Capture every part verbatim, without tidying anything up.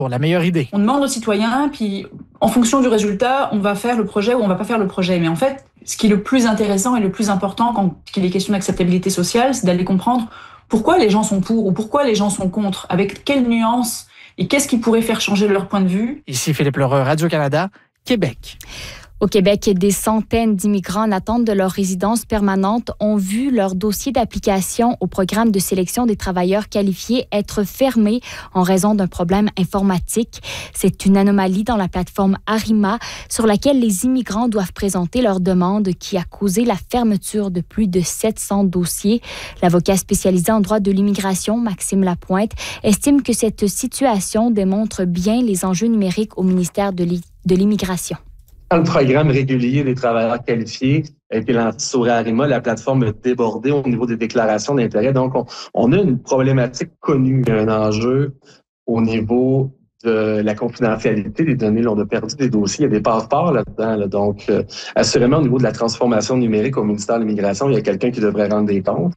pour la meilleure idée. On demande aux citoyens, puis en fonction du résultat, on va faire le projet ou on va pas faire le projet. Mais en fait, ce qui est le plus intéressant et le plus important quand il est question d'acceptabilité sociale, c'est d'aller comprendre pourquoi les gens sont pour ou pourquoi les gens sont contre, avec quelles nuances et qu'est-ce qui pourrait faire changer leur point de vue. Ici Philippe Lheureux, Radio-Canada, Québec. Au Québec, des centaines d'immigrants en attente de leur résidence permanente ont vu leur dossier d'application au programme de sélection des travailleurs qualifiés être fermé en raison d'un problème informatique. C'est une anomalie dans la plateforme Arima sur laquelle les immigrants doivent présenter leur demande qui a causé la fermeture de plus de sept cents dossiers. L'avocat spécialisé en droit de l'immigration, Maxime Lapointe, estime que cette situation démontre bien les enjeux numériques au ministère de l'immigration. Dans le programme régulier des travailleurs qualifiés a été lancé sur Arima, la plateforme a débordé au niveau des déclarations d'intérêt. Donc, on, on a une problématique connue, un enjeu au niveau de la confidentialité des données. Là, on a perdu des dossiers, il y a des passeports là-dedans. Là. Donc, euh, assurément, au niveau de la transformation numérique au ministère de l'Immigration, il y a quelqu'un qui devrait rendre des comptes.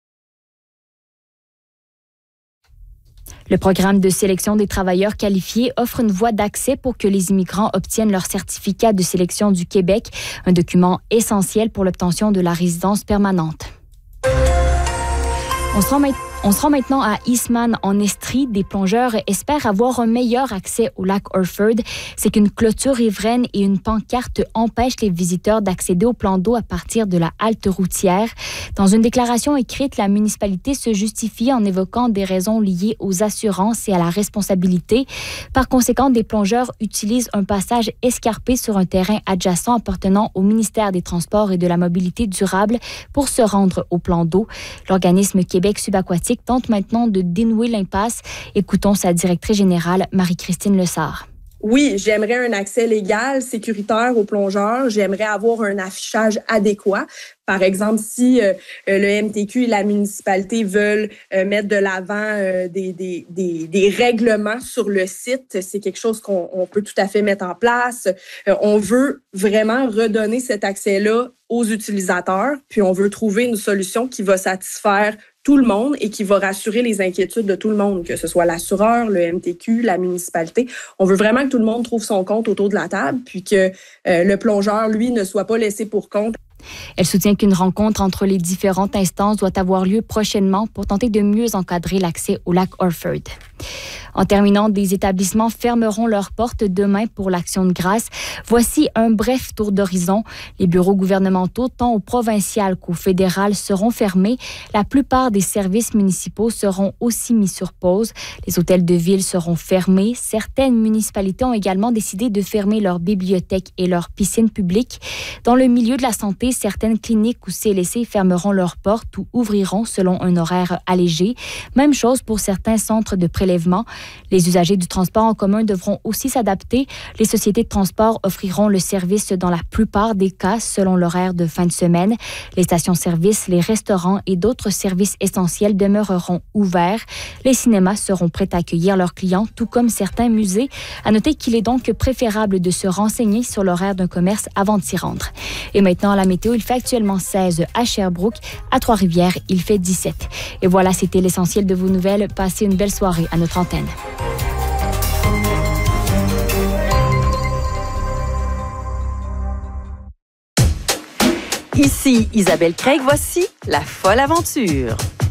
Le programme de sélection des travailleurs qualifiés offre une voie d'accès pour que les immigrants obtiennent leur certificat de sélection du Québec, un document essentiel pour l'obtention de la résidence permanente. On se rend maintenant On se rend maintenant à Eastman, en Estrie. Des plongeurs espèrent avoir un meilleur accès au lac Orford. C'est qu'une clôture riveraine et une pancarte empêchent les visiteurs d'accéder au plan d'eau à partir de la halte routière. Dans une déclaration écrite, la municipalité se justifie en évoquant des raisons liées aux assurances et à la responsabilité. Par conséquent, des plongeurs utilisent un passage escarpé sur un terrain adjacent appartenant au ministère des Transports et de la Mobilité durable pour se rendre au plan d'eau. L'organisme Québec subaquatique tente maintenant de dénouer l'impasse. Écoutons sa directrice générale, Marie-Christine Lessard. Oui, j'aimerais un accès légal, sécuritaire aux plongeurs. J'aimerais avoir un affichage adéquat. Par exemple, si euh, le M T Q et la municipalité veulent euh, mettre de l'avant euh, des, des, des, des règlements sur le site, c'est quelque chose qu'on on peut tout à fait mettre en place. Euh, on veut vraiment redonner cet accès-là aux utilisateurs, puis on veut trouver une solution qui va satisfaire tout le monde et qui va rassurer les inquiétudes de tout le monde, que ce soit l'assureur, le M T Q, la municipalité. On veut vraiment que tout le monde trouve son compte autour de la table, puis que euh, le plongeur, lui, ne soit pas laissé pour compte. Elle soutient qu'une rencontre entre les différentes instances doit avoir lieu prochainement pour tenter de mieux encadrer l'accès au lac Orford. En terminant, des établissements fermeront leurs portes demain pour l'Action de grâce. Voici un bref tour d'horizon. Les bureaux gouvernementaux, tant au provincial qu'au fédéral, seront fermés. La plupart des services municipaux seront aussi mis sur pause. Les hôtels de ville seront fermés. Certaines municipalités ont également décidé de fermer leurs bibliothèques et leurs piscines publiques. Dans le milieu de la santé, certaines cliniques ou C L S C fermeront leurs portes ou ouvriront selon un horaire allégé. Même chose pour certains centres de prélèvement. Les usagers du transport en commun devront aussi s'adapter. Les sociétés de transport offriront le service dans la plupart des cas selon l'horaire de fin de semaine. Les stations-service, les restaurants et d'autres services essentiels demeureront ouverts. Les cinémas seront prêts à accueillir leurs clients, tout comme certains musées. À noter qu'il est donc préférable de se renseigner sur l'horaire d'un commerce avant de s'y rendre. Et maintenant, à la météo, il fait actuellement seize à Sherbrooke. À Trois-Rivières, il fait dix-sept. Et voilà, c'était l'essentiel de vos nouvelles. Passez une belle soirée à notre antenne. Ici Isabelle Craig, voici La Folle Aventure.